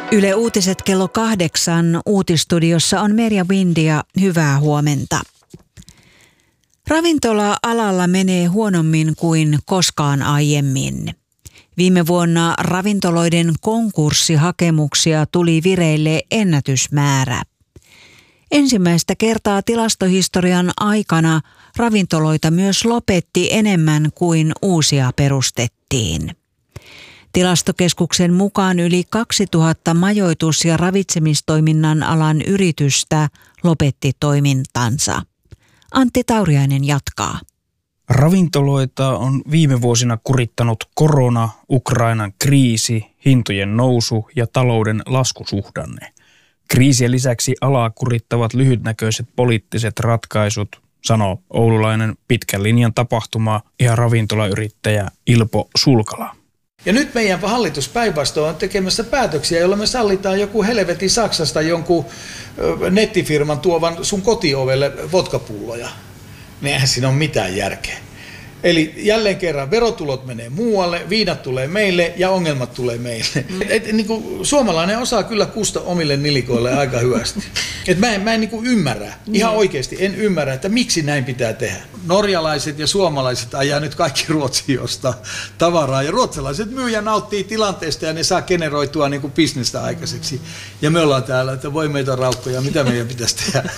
Yle Uutiset kello 8. Uutistudiossa on Merja Windia. Hyvää huomenta. Ravintola-alalla menee huonommin kuin koskaan aiemmin. Viime vuonna ravintoloiden konkurssihakemuksia tuli vireille ennätysmäärä. Ensimmäistä kertaa tilastohistorian aikana ravintoloita myös lopetti enemmän kuin uusia perustettiin. Tilastokeskuksen mukaan yli 2000 majoitus- ja ravitsemistoiminnan alan yritystä lopetti toimintansa. Antti Tauriainen jatkaa. Ravintoloita on viime vuosina kurittanut korona, Ukrainan kriisi, hintojen nousu ja talouden laskusuhdanne. Kriisien lisäksi alaa kurittavat lyhytnäköiset poliittiset ratkaisut, sanoo oululainen pitkän linjan tapahtuma- ja ravintolayrittäjä Ilpo Sulkala. Ja nyt meidän hallitus päinvastoin on tekemässä päätöksiä, joilla me sallitaan joku helvetin Saksasta jonkun nettifirman tuovan sun kotiovelle vodkapulloja. Niin eihän siinä ole mitään järkeä. Eli jälleen kerran verotulot menee muualle, viinat tulee meille ja ongelmat tulee meille. Suomalainen osaa kyllä kusta omille nilikoille aika hyvästi. Mä en ymmärrä, ihan oikeasti en ymmärrä, että miksi näin pitää tehdä. Norjalaiset ja suomalaiset ajaa nyt kaikki Ruotsiin ostaa tavaraa ja ruotsalaiset myy ja nauttii tilanteesta ja ne saa generoitua bisnestä aikaiseksi. Ja me ollaan täällä, että voi meitä raukkoja, mitä meidän pitäisi tehdä.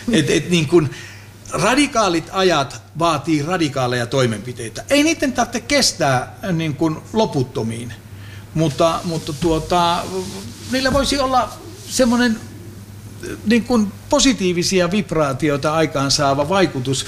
Radikaalit ajat vaatii radikaaleja toimenpiteitä. Ei niiden tarvitse kestää loputtomiin, mutta niillä voisi olla semmoinen positiivisia vibraatioita aikaansaava vaikutus.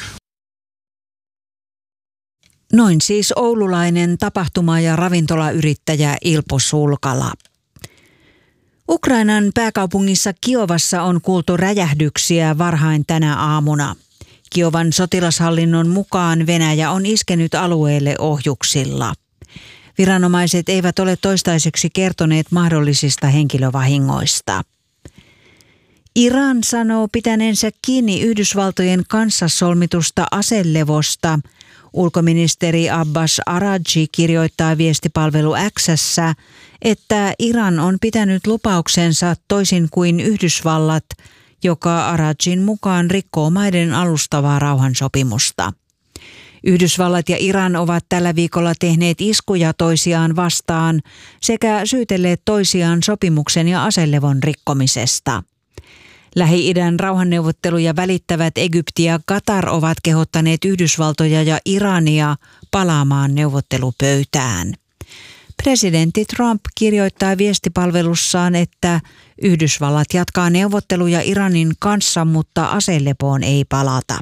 Noin siis oululainen tapahtuma- ja ravintolayrittäjä Ilpo Sulkala. Ukrainan pääkaupungissa Kiovassa on kuultu räjähdyksiä varhain tänä aamuna. Kiovan sotilashallinnon mukaan Venäjä on iskenyt alueelle ohjuksilla. Viranomaiset eivät ole toistaiseksi kertoneet mahdollisista henkilövahingoista. Iran sanoo pitäneensä kiinni Yhdysvaltojen kanssa solmitusta aselevosta. Ulkoministeri Abbas Araghchi kirjoittaa viestipalvelu X:ssä, että Iran on pitänyt lupauksensa toisin kuin Yhdysvallat, joka Araghchin mukaan rikkoo maiden alustavaa rauhansopimusta. Yhdysvallat ja Iran ovat tällä viikolla tehneet iskuja toisiaan vastaan sekä syytelleet toisiaan sopimuksen ja aselevon rikkomisesta. Lähi-idän rauhanneuvotteluja välittävät Egypti ja Katar ovat kehottaneet Yhdysvaltoja ja Irania palaamaan neuvottelupöytään. Presidentti Trump kirjoittaa viestipalvelussaan, että Yhdysvallat jatkaa neuvotteluja Iranin kanssa, mutta aselepoon ei palata.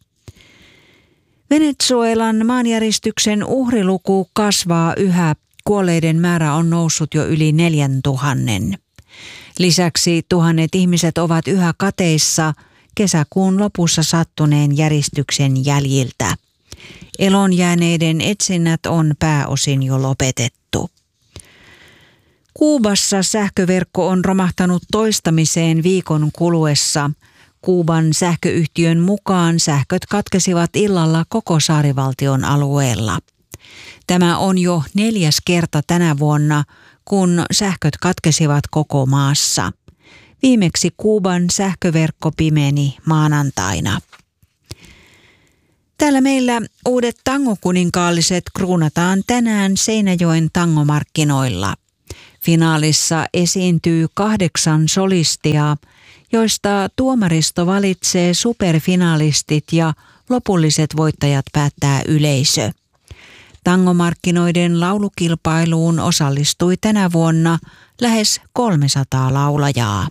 Venezuelan maanjäristyksen uhriluku kasvaa yhä. Kuolleiden määrä on noussut jo yli 4000. Lisäksi tuhannet ihmiset ovat yhä kateissa kesäkuun lopussa sattuneen järistyksen jäljiltä. Elonjääneiden etsinnät on pääosin jo lopetettu. Kuubassa sähköverkko on romahtanut toistamiseen viikon kuluessa. Kuuban sähköyhtiön mukaan sähköt katkesivat illalla koko saarivaltion alueella. Tämä on jo 4. kerta tänä vuonna, kun sähköt katkesivat koko maassa. Viimeksi Kuuban sähköverkko pimeni maanantaina. Täällä meillä uudet tangokuninkaalliset kruunataan tänään Seinäjoen tangomarkkinoilla. Finaalissa esiintyy 8 solistia, joista tuomaristo valitsee superfinalistit ja lopulliset voittajat päättää yleisö. Tangomarkkinoiden laulukilpailuun osallistui tänä vuonna lähes 300 laulajaa.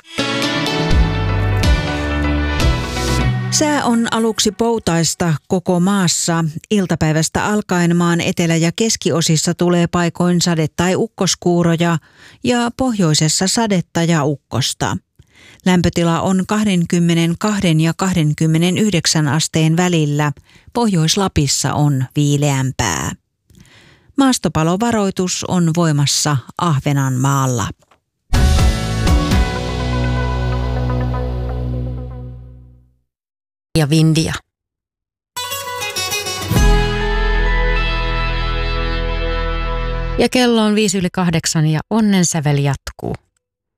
Sää on aluksi poutaista koko maassa. Iltapäivästä alkaen maan etelä- ja keskiosissa tulee paikoin sade- tai ukkoskuuroja ja pohjoisessa sadetta ja ukkosta. Lämpötila on 22 ja 29 asteen välillä. Pohjois-Lapissa on viileämpää. Maastopalovaroitus on voimassa Ahvenanmaalla. Ja Windia. Ja kello on 7:05 ja onnensävel jatkuu.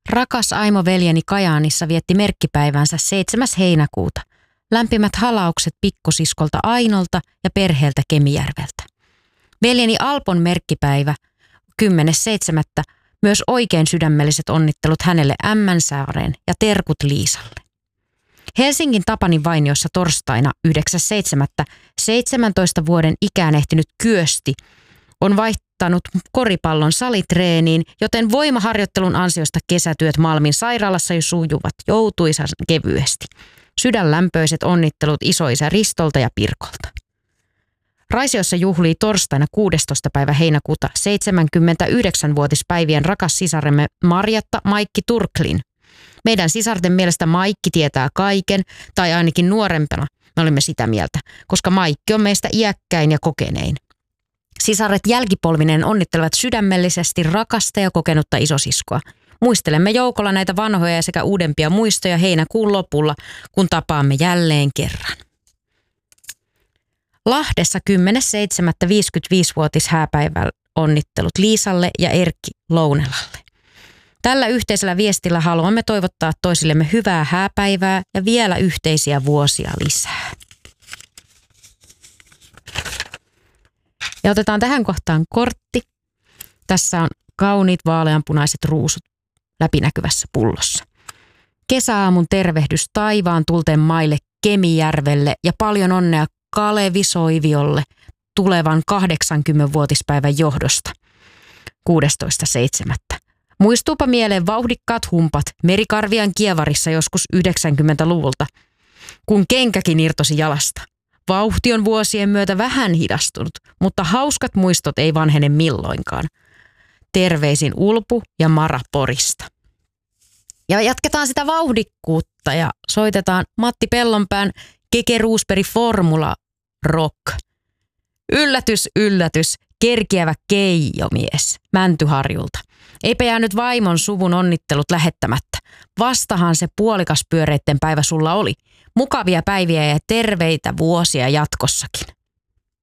Rakas Aimo veljeni Kajaanissa vietti merkkipäivänsä 7. heinäkuuta. Lämpimät halaukset pikkosiskolta Ainolta ja perheeltä Kemijärveltä. Veljeni Alpon merkkipäivä 10.7. Myös oikein sydämelliset onnittelut hänelle Ämmänsaareen ja terkut Liisalle. Helsingin Tapanin vainiossa torstaina 9.7. 17 vuoden ikään ehtinyt Kyösti on vaihtanut koripallon salitreeniin, joten voimaharjoittelun ansiosta kesätyöt Malmin sairaalassa jo sujuvat joutuisan kevyesti. Sydänlämpöiset onnittelut isoisä Ristolta ja Pirkolta. Raisiossa juhlii torstaina 16. päivä heinäkuuta 79-vuotispäivien rakas sisaremme Marjatta Maikki Turklin. Meidän sisarten mielestä Maikki tietää kaiken, tai ainakin nuorempana me olimme sitä mieltä, koska Maikki on meistä iäkkäin ja kokenein. Sisaret jälkipolvinen onnittelevat sydämellisesti rakasta ja kokenutta isosiskoa. Muistelemme joukolla näitä vanhoja sekä uudempia muistoja heinäkuun lopulla, kun tapaamme jälleen kerran. Lahdessa 10.7. 55-vuotis hääpäivällä onnittelut Liisalle ja Erkki Lounelalle. Tällä yhteisellä viestillä haluamme toivottaa toisillemme hyvää hääpäivää ja vielä yhteisiä vuosia lisää. Ja otetaan tähän kohtaan kortti. Tässä on kauniit vaaleanpunaiset ruusut läpinäkyvässä pullossa. Kesäaamun tervehdys taivaan tulten maille Kemijärvelle ja paljon onnea Kalevi Soiviolle tulevan 80-vuotispäivän johdosta 16.7. Muistuupa mieleen vauhdikkaat humpat Merikarvian kievarissa joskus 90-luvulta, kun kenkäkin irtosi jalasta. Vauhti on vuosien myötä vähän hidastunut, mutta hauskat muistot ei vanhene milloinkaan. Terveisin Ulpu ja Mara Porista. Ja jatketaan sitä vauhdikkuutta ja soitetaan Matti Pellonpään Keke Roosberg Formula Rock. Yllätys, yllätys, kerkiävä keijomies Mäntyharjulta. Eipä jäänyt vaimon suvun onnittelut lähettämättä. Vastahan se puolikas pyöreitten päivä sulla oli. Mukavia päiviä ja terveitä vuosia jatkossakin.